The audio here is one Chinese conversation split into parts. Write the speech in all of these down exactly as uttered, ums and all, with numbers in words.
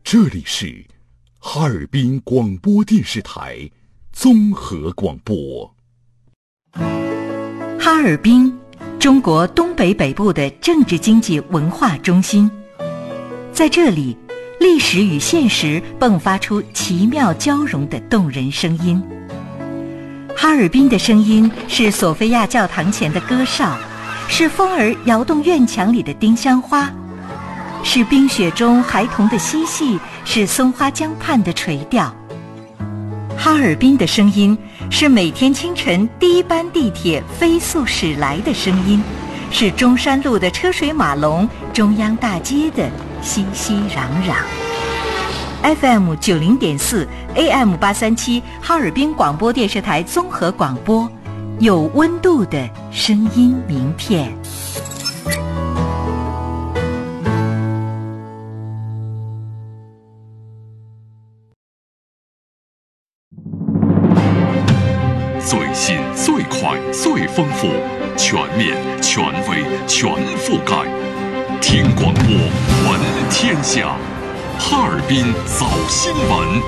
这里是哈尔滨广播电视台综合广播。 哈尔滨，中国东北北部的政治经济文化中心，在这里，历史与现实迸发出奇妙交融的动人声音。哈尔滨的声音是索菲亚教堂前的歌哨，是风儿摇动院墙里的丁香花，是冰雪中孩童的嬉戏，是松花江畔的垂钓。哈尔滨的声音是每天清晨第一班地铁飞速驶来的声音，是中山路的车水马龙，中央大街的熙熙攘攘。F M 九零点四 A M 八三七哈尔滨广播电视台综合广播，有温度的声音名片。 最新最快最丰富，全面权威全覆盖，听广播闻天下，哈尔滨早新闻。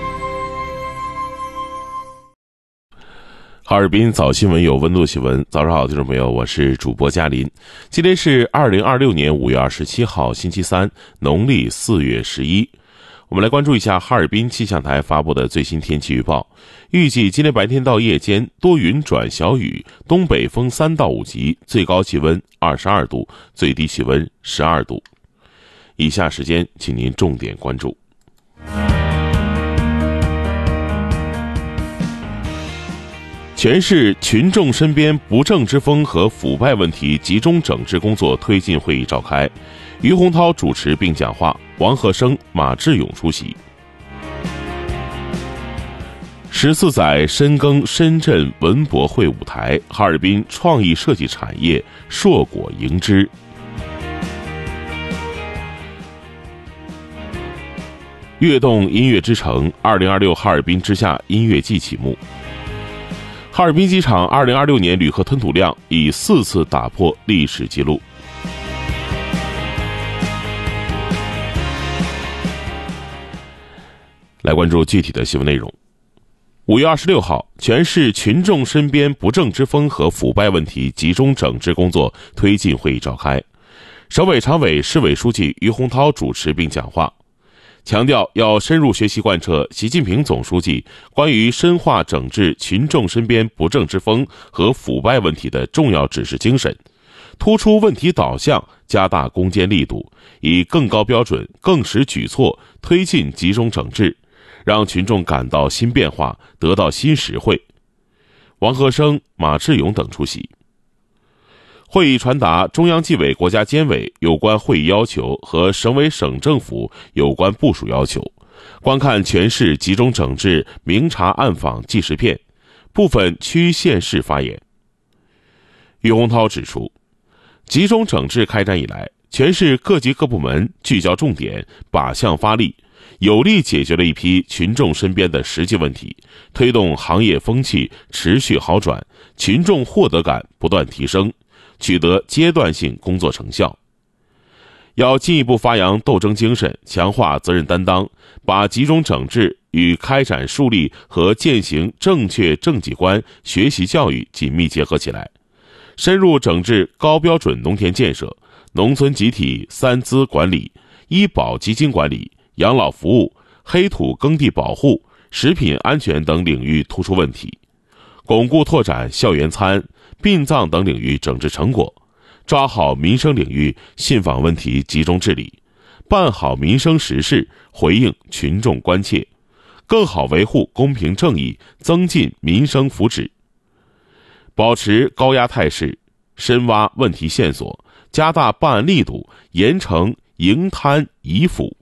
哈尔滨早新闻有温度新闻，早上好，听众朋友，我是主播嘉林。今天是二零二六年五月二十七号，星期三，农历四月十一。我们来关注一下哈尔滨气象台发布的最新天气预报。预计今天白天到夜间多云转小雨，东北风三到五级，最高气温二十二度，最低气温十二度。以下时间，请您重点关注。全市群众身边不正之风和腐败问题集中整治工作推进会议召开，于洪涛主持并讲话，王鹤生、马志勇出席。十四载深耕深圳文博会舞台，哈尔滨创意设计产业硕果迎之。跃动音乐之城，二零二六哈尔滨之夏音乐季启幕。哈尔滨机场二零二六年旅客吞吐量以四次打破历史记录。来关注具体的新闻内容。五月二十六号，全市群众身边不正之风和腐败问题集中整治工作推进会议召开，省委常委、市委书记于洪涛主持并讲话，强调要深入学习贯彻习近平总书记关于深化整治群众身边不正之风和腐败问题的重要指示精神，突出问题导向，加大攻坚力度，以更高标准、更实举措推进集中整治，让群众感到新变化，得到新实惠。王鹤生、马志勇等出席。会议传达中央纪委国家监委有关会议要求和省委省政府有关部署要求，观看全市集中整治明察暗访纪实片，部分区县市发言。于洪涛指出，集中整治开展以来，全市各级各部门聚焦重点，靶向发力，有力解决了一批群众身边的实际问题，推动行业风气持续好转，群众获得感不断提升，取得阶段性工作成效。要进一步发扬斗争精神，强化责任担当，把集中整治与开展树立和践行正确政绩观学习教育紧密结合起来，深入整治高标准农田建设、农村集体三资管理、医保基金管理、养老服务、黑土耕地保护、食品安全等领域突出问题，巩固拓展校园餐、殡葬等领域整治成果，抓好民生领域信访问题集中治理，办好民生实事，回应群众关切，更好维护公平正义，增进民生福祉。保持高压态势，深挖问题线索，加大办案力度，严惩营贪遗腐。